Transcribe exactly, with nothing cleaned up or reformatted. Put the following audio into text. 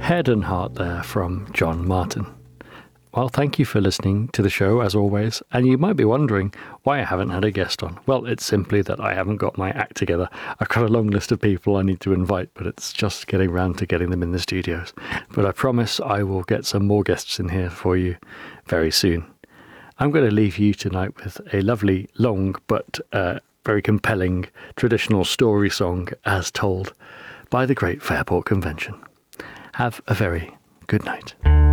Head and Heart there from John Martin. Well, thank you for listening to the show, as always. And you might be wondering why I haven't had a guest on. Well, it's simply that I haven't got my act together. I've got a long list of people I need to invite, but it's just getting round to getting them in the studios. But I promise I will get some more guests in here for you very soon. I'm going to leave you tonight with a lovely, long, but uh, very compelling traditional story song as told by the Great Fairport Convention. Have a very good night.